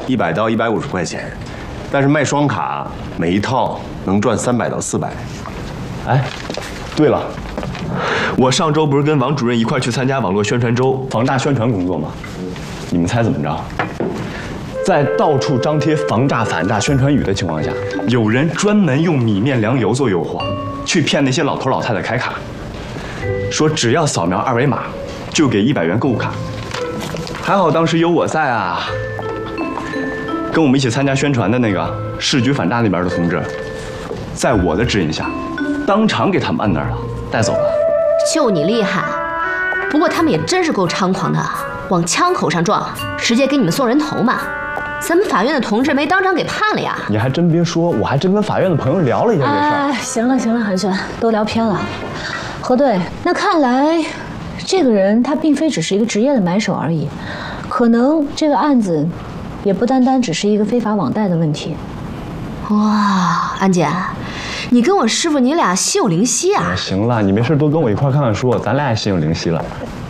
100到150块钱，但是卖双卡每一套能赚300到400。 哎，对了，我上周不是跟王主任一块去参加网络宣传周防诈宣传工作吗？你们猜怎么着？在到处张贴防诈反诈宣传语的情况下，有人专门用米面粮油做诱惑，去骗那些老头老太太开卡，说只要扫描2维码，就给100元购物卡。还好当时有我在啊，跟我们一起参加宣传的那个市局反诈那边的同志，在我的指引下，当场给他们按那儿了，带走了。 就你厉害，不过他们也真是够猖狂的，往枪口上撞，直接给你们送人头嘛。咱们法院的同志没当场给判了呀？ 你还真别说，我还真跟法院的朋友聊了一下这事儿。 哎，行了行了，韩轩，都聊偏了。何队，那看来这个人他并非只是一个职业的买手而已，可能这个案子也不单单只是一个非法网贷的问题。 哇，安姐，你跟我师傅你俩心有灵犀啊！ 行了，你没事多跟我一块看看书，咱俩也心有灵犀了。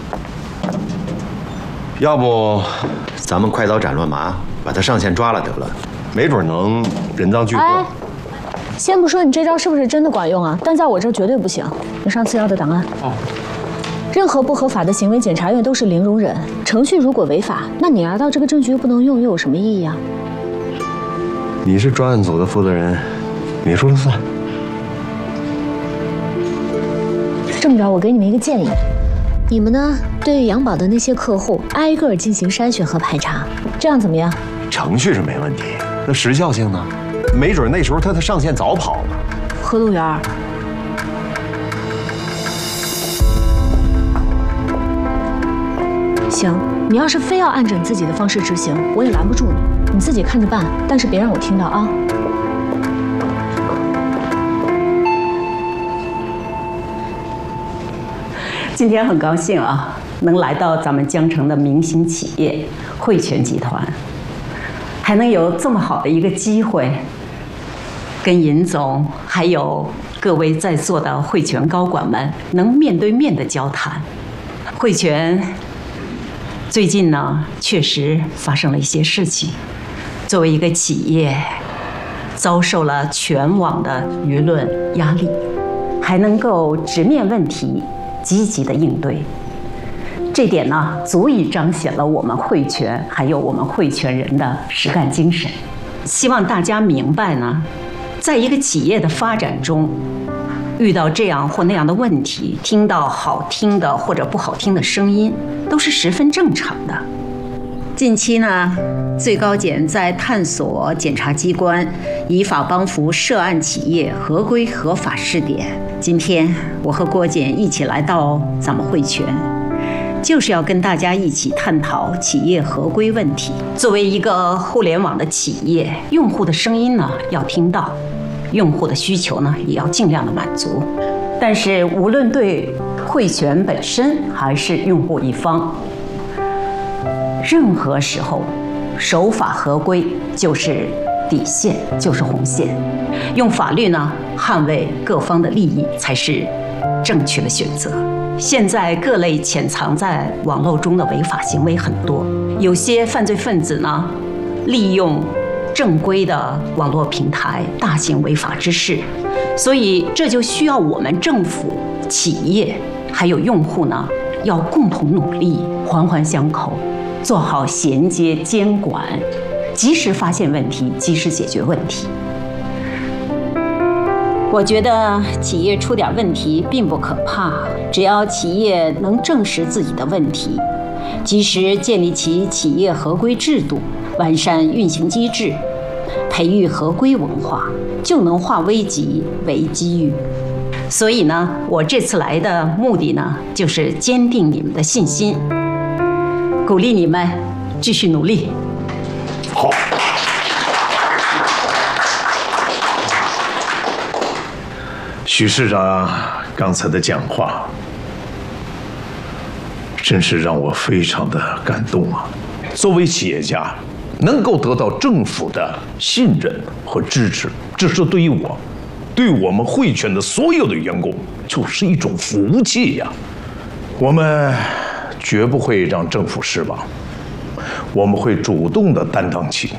要不咱们快刀斩乱麻，把他上线抓了得了，没准能人赃俱获。 哎，先不说你这招是不是真的管用啊，但在我这儿绝对不行。你上次要的档案。哦。任何不合法的行为，检察院都是零容忍。程序如果违法，那你拿到这个证据又不能用，又有什么意义啊？ 你是专案组的负责人，你说了算。 这么着，我给你们一个建议，你们呢对杨宝的那些客户挨个进行筛选和排查，这样怎么样？ 程序是没问题，那时效性呢？没准那时候他的上线早跑了。 何路源，行，你要是非要按着你自己的方式执行，我也拦不住你，你自己看着办，但是别让我听到啊。 今天很高兴啊，能来到咱们江城的明星企业汇泉集团，还能有这么好的一个机会，跟尹总还有各位在座的汇泉高管们能面对面的交谈。汇泉最近呢，确实发生了一些事情，作为一个企业，遭受了全网的舆论压力，还能够直面问题，积极的应对，这点呢，足以彰显了我们汇泉还有我们汇泉人的实干精神。希望大家明白呢，在一个企业的发展中，遇到这样或那样的问题，听到好听的或者不好听的声音，都是十分正常的。近期呢，最高检在探索检察机关依法帮扶涉案企业合规合法试点。今天我和郭检一起来到咱们汇泉，就是要跟大家一起探讨企业合规问题。作为一个互联网的企业，用户的声音呢要听到，用户的需求呢也要尽量的满足。但是无论对汇泉本身还是用户一方，任何时候守法合规就是底线，就是红线。用法律呢捍卫各方的利益才是正确的选择。现在各类潜藏在网络中的违法行为很多，有些犯罪分子呢利用正规的网络平台大行违法之事，所以这就需要我们政府、企业还有用户呢要共同努力，环环相扣，做好衔接监管，及时发现问题，及时解决问题。我觉得企业出点问题并不可怕，只要企业能正视自己的问题，及时建立起企业合规制度，完善运行机制，培育合规文化，就能化危机为机遇。所以呢，我这次来的目的呢，就是坚定你们的信心，鼓励你们继续努力。 好。 许市长刚才的讲话，真是让我非常的感动啊！作为企业家，能够得到政府的信任和支持，这是对于我，对我们汇泉的所有的员工，就是一种福气呀。我们绝不会让政府失望，我们会主动的担当起